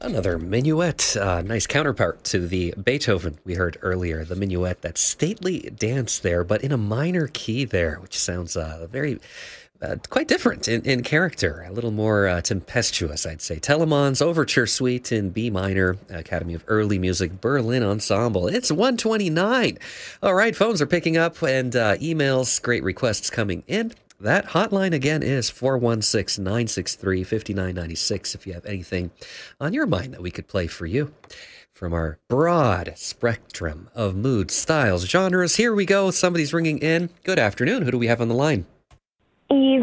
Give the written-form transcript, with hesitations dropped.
Another minuet, nice counterpart to the Beethoven we heard earlier. The minuet, that stately dance there, but in a minor key there, which sounds very quite different in character, a little more tempestuous, I'd say. Telemann's Overture Suite in B minor, Academy of Early Music, Berlin Ensemble. It's 1:29. All right, phones are picking up and emails, great requests coming in. That hotline again is 416-963-5996 if you have anything on your mind that we could play for you. From our broad spectrum of moods, styles, genres, here we go. Somebody's ringing in. Good afternoon. Who do we have on the line? Eve